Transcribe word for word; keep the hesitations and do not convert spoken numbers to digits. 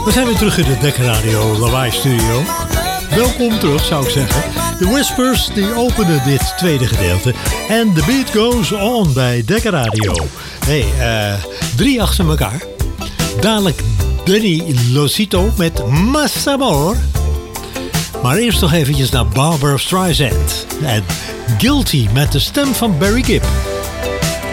We zijn weer terug in de Dekker Radio Lawaai Studio. Welkom terug, zou ik zeggen. De Whispers die openen dit tweede gedeelte. En the beat goes on bij Dekker Radio. Hey, uh, drie achter elkaar. Dadelijk Danny Losito met Massamor. Maar eerst nog eventjes naar Barbra Streisand. En Guilty met de stem van Barry Gibb.